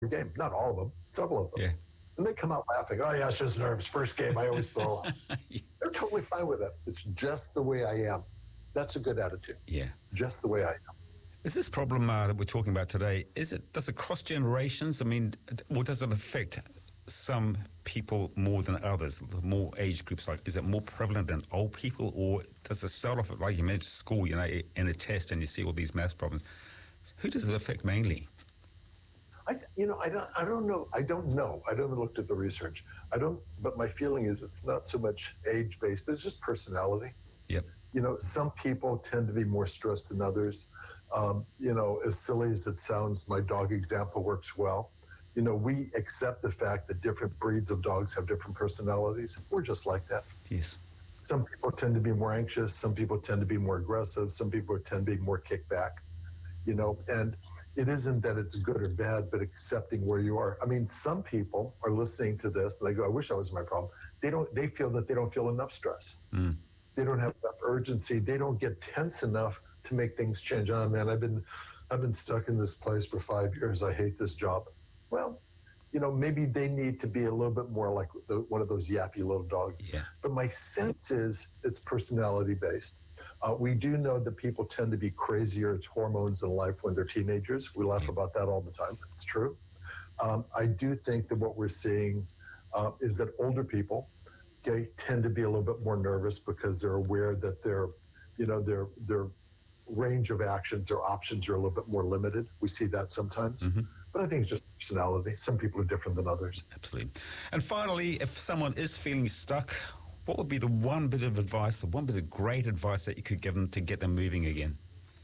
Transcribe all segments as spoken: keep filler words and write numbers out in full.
game. Not all of them, several of them. Yeah. And they come out laughing. Oh, yeah, it's just nerves. First game, I always throw up. Yeah. They're totally fine with it. It's just the way I am. That's a good attitude. Yeah. It's just the way I am. Is this problem uh, that we're talking about today, is it, does it cross generations? I mean, or does it affect some people more than others, more age groups? Like, is it more prevalent in old people, or does it start off at, like you mentioned, school, you know, in a test and you see all these maths problems? Who does it affect mainly? I, you know, I don't, I don't know. I don't know. I haven't looked at the research. I don't, but my feeling is it's not so much age-based, but it's just personality. Yep. You know, some people tend to be more stressed than others. Um, you know, as silly as it sounds, my dog example works well. You know, we accept the fact that different breeds of dogs have different personalities. We're just like that. Yes. Some people tend to be more anxious. Some people tend to be more aggressive. Some people tend to be more kickback. You know, and it isn't that it's good or bad, but accepting where you are. I mean, some people are listening to this and they go, I wish that was my problem. They don't, they feel that they don't feel enough stress. Mm. They don't have enough urgency. They don't get tense enough to make things change. Oh man, I've been, I've been stuck in this place for five years. I hate this job. Well, you know, maybe they need to be a little bit more like the, one of those yappy little dogs. Yeah. But my sense is it's personality based. Uh, we do know that people tend to be crazier. It's hormones in life when they're teenagers. We laugh about that all the time. It's true. Um, I do think that what we're seeing uh, is that older people, okay, tend to be a little bit more nervous because they're aware that their, you know, their their range of actions, their options are a little bit more limited. We see that sometimes. Mm-hmm. But I think it's just personality. Some people are different than others. Absolutely. And finally, if someone is feeling stuck, what would be the one bit of advice, the one bit of great advice that you could give them to get them moving again?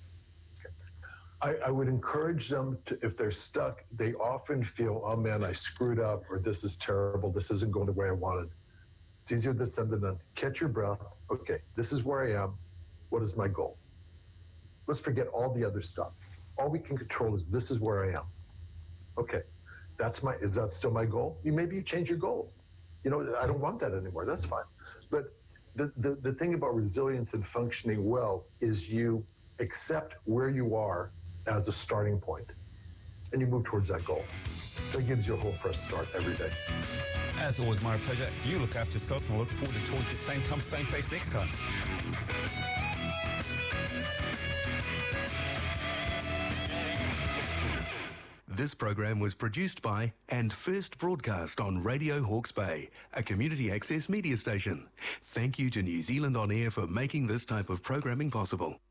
I, I would encourage them to, if they're stuck, they often feel, oh man, I screwed up, or this is terrible, this isn't going the way I wanted. It's easier to said than done. Catch your breath. Okay, this is where I am. What is my goal? Let's forget all the other stuff. All we can control is this is where I am. Okay, that's my, is that still my goal? You, maybe you change your goal. You know, I don't want that anymore. That's fine. But the, the, the thing about resilience and functioning well is you accept where you are as a starting point, and you move towards that goal. That gives you a whole fresh start every day. As always, my pleasure. You look after yourself, and I look forward to talking to you same time, same place next time. This program was produced by and first broadcast on Radio Hawke's Bay, a community access media station. Thank you to New Zealand On Air for making this type of programming possible.